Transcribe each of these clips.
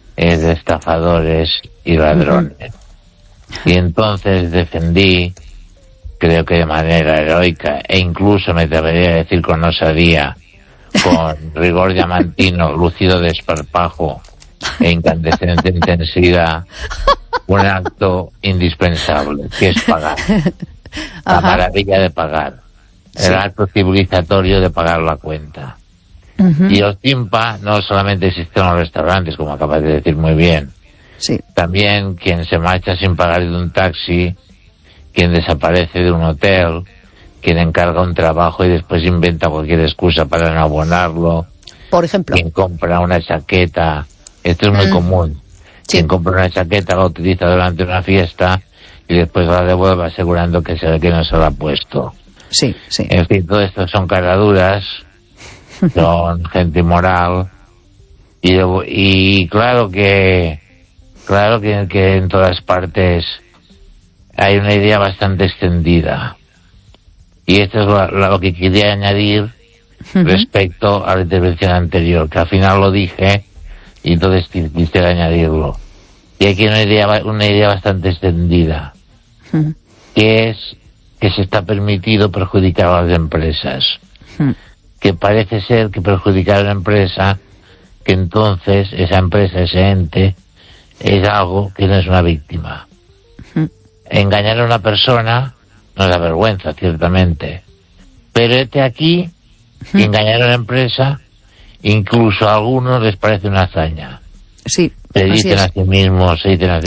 de estafadores y ladrones. Y entonces defendí, creo que de manera heroica, e incluso me atrevería a decir con osadía, con rigor diamantino, lúcido desparpajo e incandescente intensidad, un acto indispensable, que es pagar. La maravilla de pagar. El acto civilizatorio de pagar la cuenta. Y el timpa no solamente existe en los restaurantes, como acabas de decir muy bien. También quien se marcha sin pagar de un taxi, quien desaparece de un hotel, quien encarga un trabajo y después inventa cualquier excusa para no abonarlo. Por ejemplo. Quien compra una chaqueta, esto es muy común. Quien compra una chaqueta la utiliza durante una fiesta y después la devuelve asegurando que no se la ha puesto. En fin, todo esto son caraduras, son gente inmoral y claro que en todas partes hay una idea bastante extendida. Y esto es lo que quería añadir respecto a la intervención anterior, que al final lo dije y entonces quisiera añadirlo. Y aquí hay una idea bastante extendida, que es que se está permitido perjudicar a las empresas. Que parece ser que perjudicar a la empresa, que entonces esa empresa, ese ente, es algo que no es una víctima. Engañar a una persona no da vergüenza, ciertamente. Pero aquí, engañar a una empresa, incluso a algunos les parece una hazaña. Se dicen a sí mismos,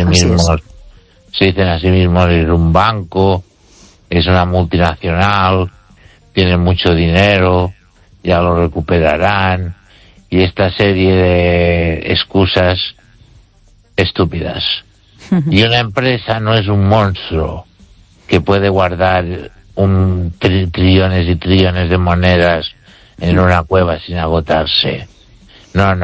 es un banco, es una multinacional, tienen mucho dinero, ya lo recuperarán, y esta serie de excusas estúpidas. Y una empresa no es un monstruo que puede guardar trillones y trillones de monedas en una cueva sin agotarse. No.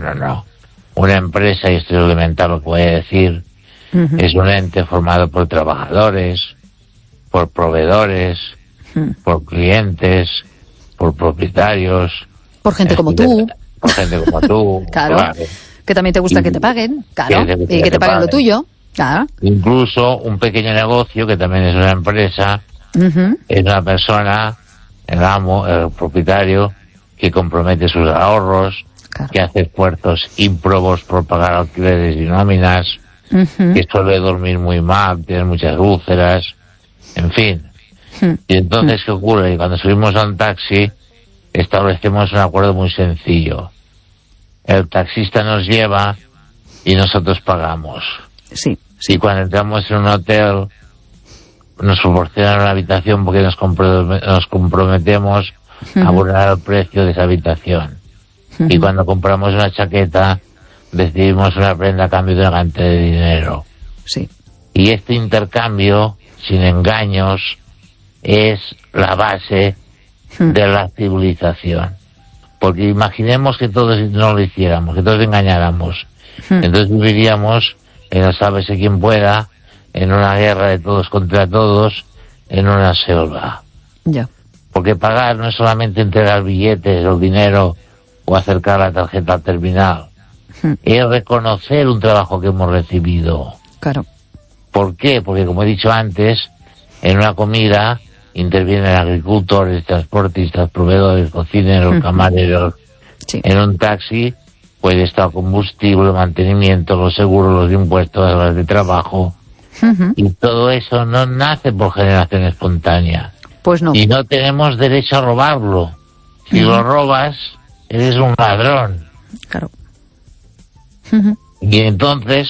Una empresa, y esto es elemental lo que voy a decir, es un ente formado por trabajadores, por proveedores, por clientes, por propietarios. Por gente como tú. Por gente como tú. Claro. Que también te gusta que te paguen, claro, y que te paguen lo tuyo, claro. Incluso un pequeño negocio, que también es una empresa, es una persona, el amo, el propietario, que compromete sus ahorros, que hace esfuerzos ímprobos por pagar alquileres y nóminas, que suele dormir muy mal, tiene muchas úlceras, en fin. Y entonces, ¿qué ocurre? Cuando subimos a un taxi, establecemos un acuerdo muy sencillo. El taxista nos lleva y nosotros pagamos. Y cuando entramos en un hotel, nos proporcionan una habitación porque nos comprometemos a abonar el precio de esa habitación. Y cuando compramos una chaqueta, recibimos una prenda a cambio de una cantidad de dinero. Y este intercambio, sin engaños, es la base de la civilización. Porque imaginemos que todos no lo hiciéramos, que todos engañáramos. Entonces viviríamos en el sálvese quien pueda, en una guerra de todos contra todos, en una selva. Porque pagar no es solamente entregar billetes o dinero o acercar la tarjeta al terminal. Es reconocer un trabajo que hemos recibido. ¿Por qué? Porque, como he dicho antes, en una comida intervienen agricultores, transportistas, proveedores, cocineros, camareros. En un taxi puede estar combustible, mantenimiento, los seguros, los impuestos, las horas de trabajo. Y todo eso no nace por generación espontánea. Pues no. Y no tenemos derecho a robarlo. Si lo robas, eres un ladrón. Y entonces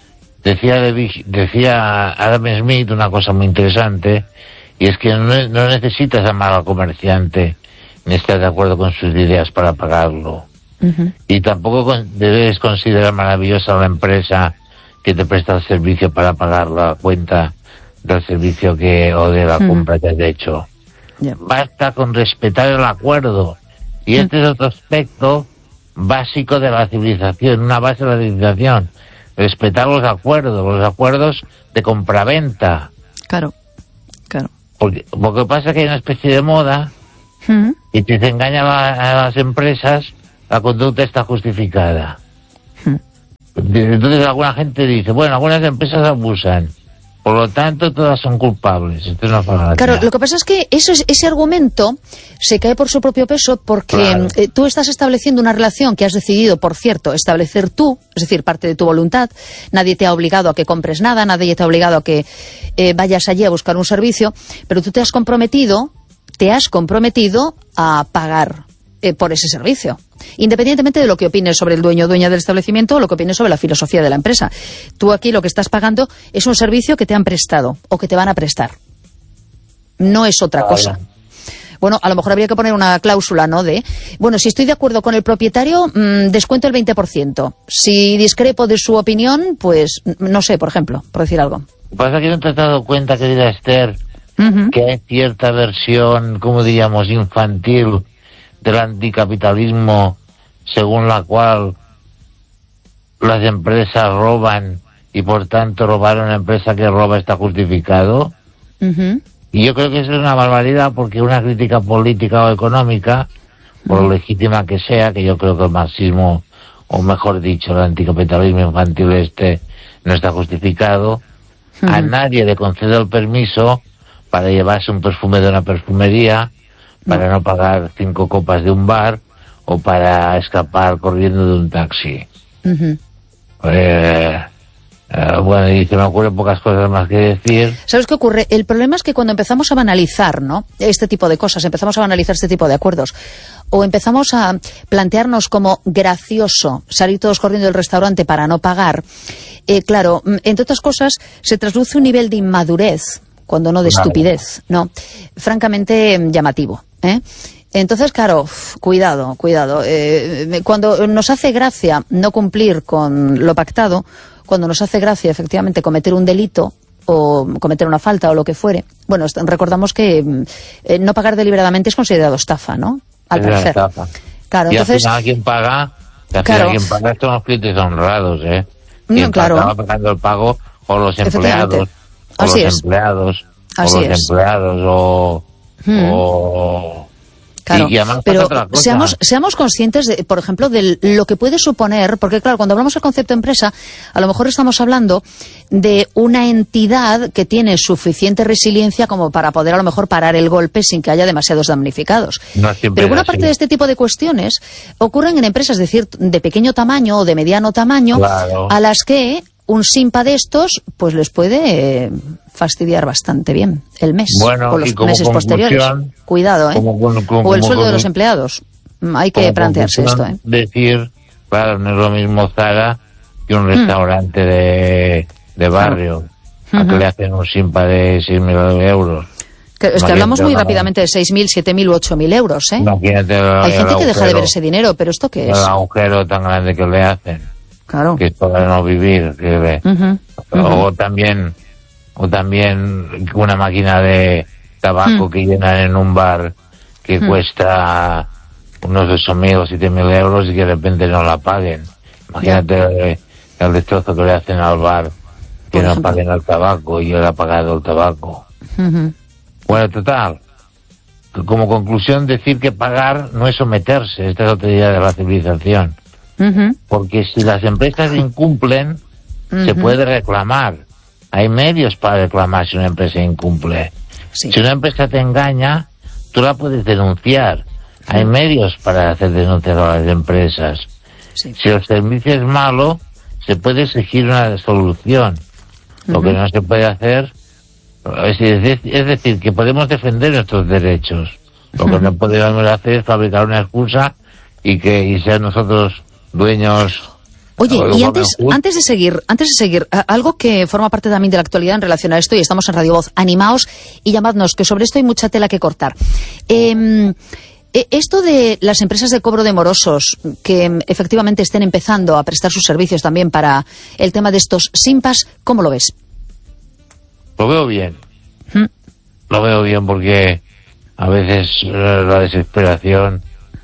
decía Adam Smith una cosa muy interesante, y es que no necesitas amar al comerciante ni estar de acuerdo con sus ideas para pagarlo. Y tampoco debes considerar maravillosa la empresa que te presta el servicio para pagar la cuenta del servicio o de la compra que has hecho. Basta con respetar el acuerdo. Y este es otro aspecto básico de la civilización, una base de la civilización. Respetar los acuerdos de compraventa. Porque pasa que hay una especie de moda y si se engaña a las empresas, la conducta está justificada. Entonces alguna gente dice, bueno, algunas empresas abusan, por lo tanto todas son culpables. Esto es una falacia. Claro, lo que pasa es que ese argumento se cae por su propio peso porque claro, tú estás estableciendo una relación que has decidido, por cierto, establecer tú, es decir, parte de tu voluntad. Nadie te ha obligado a que compres nada, nadie te ha obligado a que vayas allí a buscar un servicio, pero tú te has comprometido a pagar por ese servicio, independientemente de lo que opines sobre el dueño o dueña del establecimiento o lo que opines sobre la filosofía de la empresa. Tú aquí lo que estás pagando es un servicio que te han prestado o que te van a prestar. No es otra cosa. Bueno, a lo mejor habría que poner una cláusula, ¿no? Bueno, si estoy de acuerdo con el propietario, descuento el 20%. Si discrepo de su opinión, pues, no sé, por ejemplo, por decir algo. Lo que pasa es que no te has dado cuenta, querida Esther, que hay cierta versión, como diríamos, infantil del anticapitalismo, según la cual las empresas roban y por tanto robar a una empresa que roba está justificado. Y yo creo que eso es una barbaridad, porque una crítica política o económica, por legítima que sea, que yo creo que el marxismo, o mejor dicho, el anticapitalismo infantil no está justificado, a nadie le concede el permiso para llevarse un perfume de una perfumería, para no pagar 5 copas de un bar, o para escapar corriendo de un taxi. Bueno, y se me ocurren pocas cosas más que decir. ¿Sabes qué ocurre? El problema es que cuando empezamos a banalizar, ¿no?, este tipo de cosas, empezamos a banalizar este tipo de acuerdos, o empezamos a plantearnos como gracioso salir todos corriendo del restaurante para no pagar, claro, entre otras cosas, se trasluce un nivel de inmadurez, cuando no de estupidez, ¿no?, francamente llamativo, ¿eh? Entonces, claro, cuidado. Cuando nos hace gracia no cumplir con lo pactado, cuando nos hace gracia efectivamente cometer un delito o cometer una falta o lo que fuere, bueno, recordamos que no pagar deliberadamente es considerado estafa, ¿no?, al parecer. Claro, y entonces, al final quien paga son los clientes honrados, quien acaba pagando el pago, o los empleados, Claro, pero seamos conscientes, por ejemplo, de lo que puede suponer, porque claro, cuando hablamos del concepto empresa, a lo mejor estamos hablando de una entidad que tiene suficiente resiliencia como para poder a lo mejor parar el golpe sin que haya demasiados damnificados. Pero buena parte de este tipo de cuestiones ocurren en empresas de pequeño tamaño o de mediano tamaño, claro, a las que un simpa de estos pues les puede fastidiar bastante bien el mes, bueno, o los meses posteriores. Cuidado, o el sueldo de los empleados. Hay que plantearse esto, Decir, claro, no es lo mismo Zara que un restaurante de barrio, a que le hacen un simpa de 6.000 euros. Es que hablamos muy rápidamente de 6.000, 7.000 u 8.000 euros, Hay gente que deja de ver ese dinero, pero ¿esto qué es? El agujero tan grande que le hacen. Claro. Que es para no vivir, o también una máquina de tabaco que llenan en un bar que cuesta unos 8.000 o 7.000 euros y que de repente no la paguen. Imagínate el destrozo que le hacen al bar, que no paguen el tabaco, y él ha pagado el tabaco. Bueno, total, como conclusión, decir que pagar no es someterse. Esta es otra idea de la civilización. Porque si las empresas incumplen, se puede reclamar. Hay medios para reclamar si una empresa incumple. Si una empresa te engaña, tú la puedes denunciar. Hay medios para hacer denuncias a las empresas. Si el servicio es malo, se puede exigir una solución. Lo que no se puede hacer es decir, que podemos defender nuestros derechos. Lo que no podemos hacer es fabricar una excusa y ser nosotros dueños. Oye, y antes de seguir, algo que forma parte también de la actualidad en relación a esto, y estamos en Radio Voz, animaos y llamadnos, que sobre esto hay mucha tela que cortar. Esto de las empresas de cobro de morosos, que efectivamente estén empezando a prestar sus servicios también para el tema de estos simpas, ¿cómo lo ves? Lo veo bien. Lo veo bien porque a veces la desesperación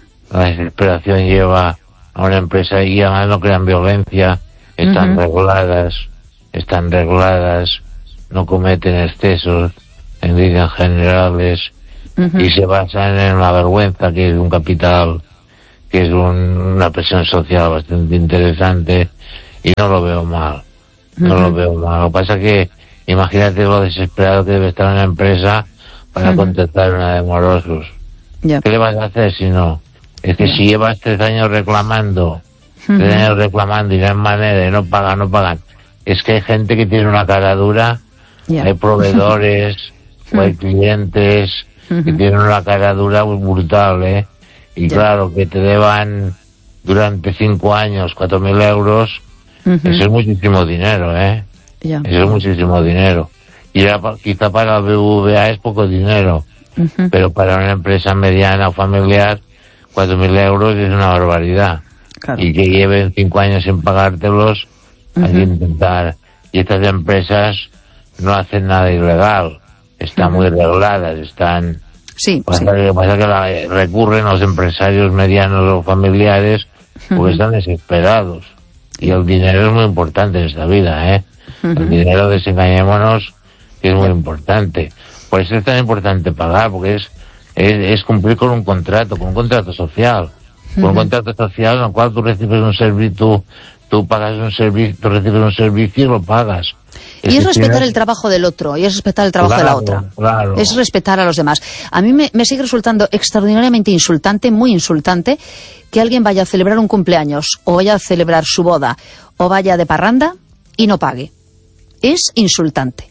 lleva a una empresa, y además no crean violencia, están reguladas, no cometen excesos en líneas generales, y se basan en la vergüenza, que es un capital, que es una presión social bastante interesante, y no lo veo mal. No lo veo mal. Lo que pasa es que imagínate lo desesperado que debe estar una empresa para contestar una de morosos. ¿Qué le vas a hacer si no? Es que si llevas 3 años reclamando, 3 años reclamando y no hay manera, y no pagan. Es que hay gente que tiene una cara dura, hay proveedores, o hay clientes que tienen una cara dura brutal, ¿eh? Y claro, que te deban durante 5 años 4.000 euros, eso es muchísimo dinero, ¿eh? Eso es muchísimo dinero. Y quizá para el BBVA es poco dinero, pero para una empresa mediana o familiar, 4.000 euros es una barbaridad. Claro. Y que lleven 5 años sin pagártelos, hay que intentar. Y estas empresas no hacen nada ilegal, están muy reguladas, están... Pasa que recurren los empresarios medianos o familiares porque están desesperados. Y el dinero es muy importante en esta vida, ¿eh? El dinero, desengañémonos, que es muy importante. Por eso es tan importante pagar, porque es cumplir con un contrato social. Con un contrato social en el cual tú recibes un servicio, tú pagas un servicio, tú recibes un servicio y lo pagas. Y es respetar el trabajo del otro, y es respetar el trabajo de la otra. Claro. Es respetar a los demás. A mí me sigue resultando extraordinariamente insultante, muy insultante, que alguien vaya a celebrar un cumpleaños, o vaya a celebrar su boda, o vaya de parranda y no pague. Es insultante.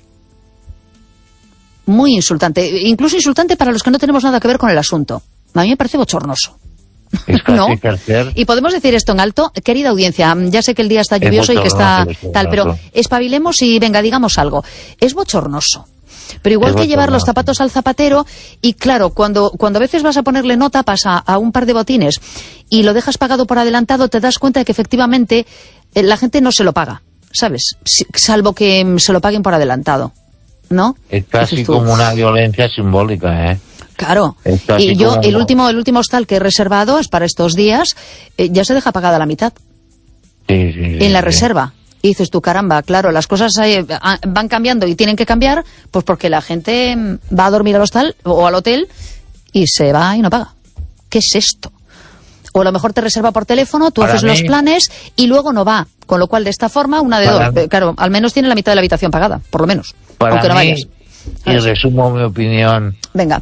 Muy insultante. Incluso insultante para los que no tenemos nada que ver con el asunto. A mí me parece bochornoso. ¿No? Y podemos decir esto en alto, querida audiencia, ya sé que el día está lluvioso y que está tal, pero espabilemos y venga, digamos algo. Es bochornoso. Pero igual que llevar los zapatos al zapatero, y claro, cuando a veces vas a ponerle nota, pasa a un par de botines y lo dejas pagado por adelantado, te das cuenta de que efectivamente la gente no se lo paga, ¿sabes? Salvo que se lo paguen por adelantado, ¿no? Es casi como una violencia simbólica, ¿eh? Claro, y yo el último hostal que he reservado es para estos días, ya se deja pagada la mitad en la reserva. Y dices tú, caramba, claro, las cosas van cambiando y tienen que cambiar, pues porque la gente va a dormir al hostal o al hotel y se va y no paga. ¿Qué es esto? O a lo mejor te reserva por teléfono, tú haces los planes y luego no va. Con lo cual, de esta forma, una de dos. Claro, al menos tiene la mitad de la habitación pagada, por lo menos, aunque no vayas. Y resumo mi opinión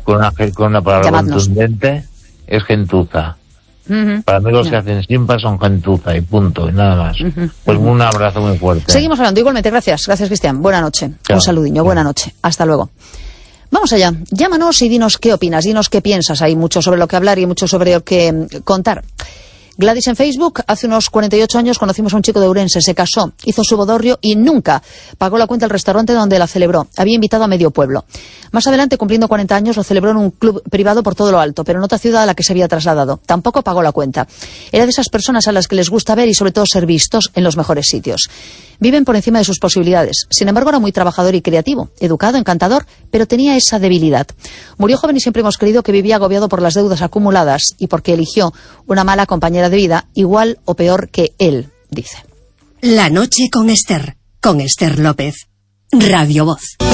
con una palabra contundente, es gentuza. Para mí los que hacen simpa son gentuza y punto, y nada más. Pues un abrazo muy fuerte. Seguimos hablando, igualmente, gracias Cristian, buena noche. Chao. Un saludiño, buena noche, hasta luego. Vamos allá, llámanos y dinos qué opinas, dinos qué piensas, hay mucho sobre lo que hablar y mucho sobre lo que contar. Gladys en Facebook, hace unos 48 años conocimos a un chico de Ourense, se casó, hizo su bodorrio y nunca pagó la cuenta del restaurante donde la celebró. Había invitado a medio pueblo. Más adelante, cumpliendo 40 años, lo celebró en un club privado por todo lo alto, pero en otra ciudad a la que se había trasladado. Tampoco pagó la cuenta. Era de esas personas a las que les gusta ver y sobre todo ser vistos en los mejores sitios. Viven por encima de sus posibilidades. Sin embargo, era muy trabajador y creativo, educado, encantador, pero tenía esa debilidad. Murió joven y siempre hemos creído que vivía agobiado por las deudas acumuladas y porque eligió una mala compañera de vida, igual o peor que él, dice. La noche con Esther López, Radio Voz.